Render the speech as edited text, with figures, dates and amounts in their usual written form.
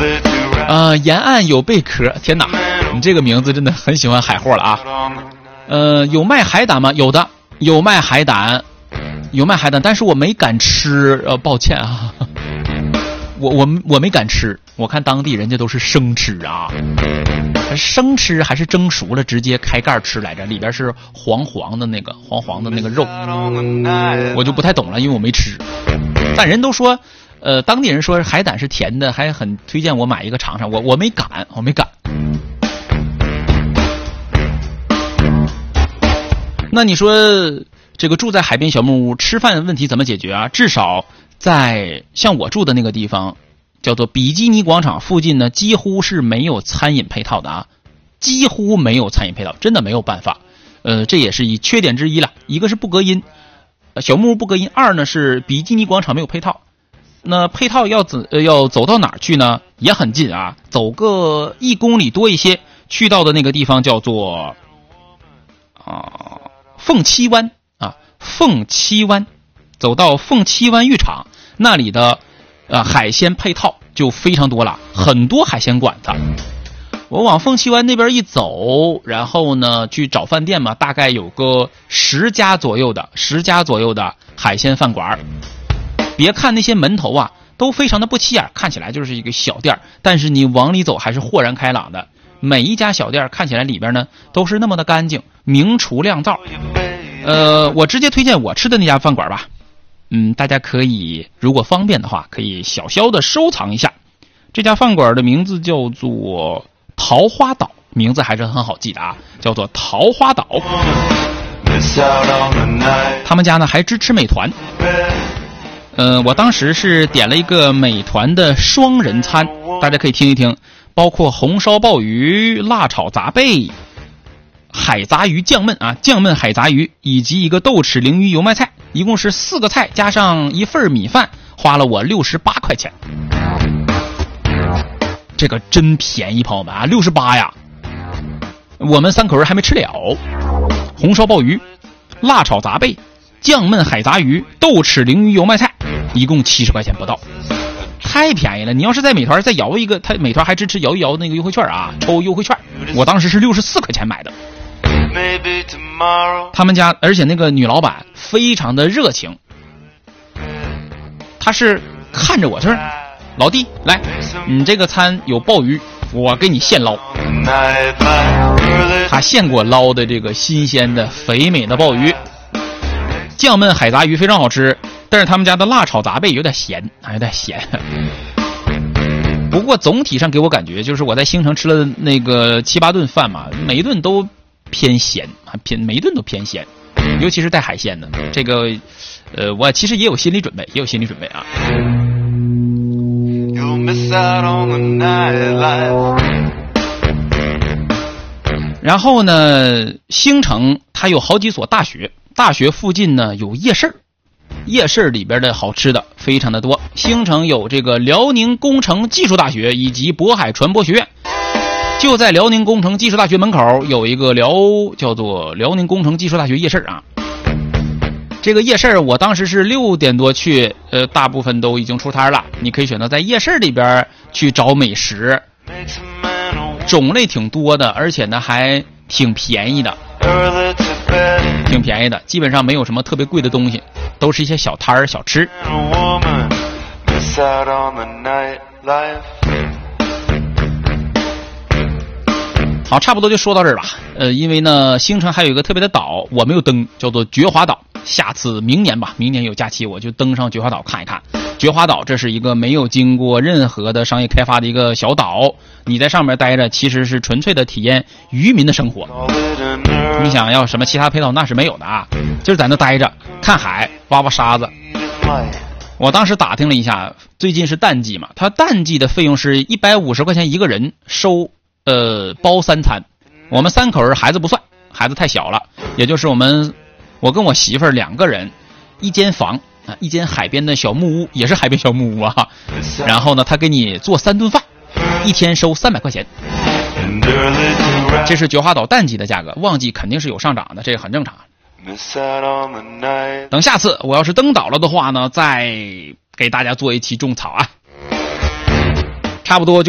沿岸有贝壳，天哪，你这个名字真的很喜欢海货了啊。有卖海胆吗？有的，有卖海胆，但是我没敢吃，抱歉啊。我没敢吃，我看当地人家都是生吃啊，生吃还是蒸熟了直接开盖吃来着，里边是黄黄的那个肉，我就不太懂了，因为我没吃。但人都说，当地人说海胆是甜的，还很推荐我买一个尝尝，我没敢。那你说这个住在海边小木屋，吃饭问题怎么解决啊？至少在像我住的那个地方，叫做比基尼广场附近呢，几乎是没有餐饮配套的啊，几乎没有餐饮配套，真的没有办法。这也是缺点之一了。一个是不隔音，小木屋不隔音；二呢是比基尼广场没有配套。那配套要走到哪儿去呢？也很近啊，走个1公里多一些，去到的那个地方叫做凤栖湾啊，凤栖湾，走到凤栖湾浴场那里的海鲜配套就非常多了，很多海鲜馆子。我往凤栖湾那边一走，然后呢去找饭店嘛，大概有个10家左右的海鲜饭馆。别看那些门头啊都非常的不起眼，看起来就是一个小店，但是你往里走还是豁然开朗的。每一家小店看起来里边呢都是那么的干净，明厨亮灶。我直接推荐我吃的那家饭馆吧。大家可以如果方便的话，可以小小的收藏一下。这家饭馆的名字叫做桃花岛，名字还是很好记的啊，叫做桃花岛。他们家呢还支持美团。我当时是点了一个美团的双人餐，大家可以听一听，包括红烧鲍鱼、辣炒杂贝、海杂鱼酱焖海杂鱼，以及一个豆豉鲮鱼油麦菜，一共是4个菜加上一份米饭，花了我68块钱。这个真便宜，朋友们啊，68呀！我们3口人还没吃了。红烧鲍鱼、辣炒杂贝、酱焖海杂鱼、豆豉鲮鱼油麦菜，一共70块钱不到，太便宜了。你要是在美团再摇一个，美团还支持摇一摇那个优惠券啊，抽优惠券。我当时是64块钱买的。他们家而且那个女老板非常的热情，她是看着我说，老弟来，你这个餐有鲍鱼，我给你现捞。他现给我捞的这个新鲜的肥美的鲍鱼，酱焖海杂鱼非常好吃，但是他们家的辣炒杂贝有点咸。不过总体上给我感觉就是我在兴城吃了那个7、8顿饭嘛，每一顿都偏咸，每一顿都偏咸，尤其是带海鲜的。这个我其实也有心理准备啊。然后呢，兴城它有好几所大学，大学附近呢有夜市，夜市里边的好吃的非常的多。兴城有这个辽宁工程技术大学以及渤海传播学院，就在辽宁工程技术大学门口有一个叫做辽宁工程技术大学夜市啊。这个夜市我当时是6点多去，大部分都已经出摊了。你可以选择在夜市里边去找美食，种类挺多的，而且呢还挺便宜的，基本上没有什么特别贵的东西，都是一些小摊儿小吃。好，差不多就说到这儿吧。因为呢兴城还有一个特别的岛我没有登，叫做觉华岛。下次明年有假期我就登上觉华岛看一看。觉华岛这是一个没有经过任何的商业开发的一个小岛，你在上面待着其实是纯粹的体验渔民的生活。你想要什么其他配套那是没有的啊，就是在那待着看海挖挖沙子。我当时打听了一下，最近是淡季嘛，它淡季的费用是150块钱一个人，收包3餐。我们3口人孩子不算，孩子太小了，也就是我跟我媳妇儿2个人一间房啊，一间海边的小木屋，也是海边小木屋啊。然后呢他给你做3顿饭，一天收300块钱。这是觉华岛淡季的价格，旺季肯定是有上涨的，这个很正常。等下次我要是登岛了的话呢，再给大家做一期种草啊。差不多就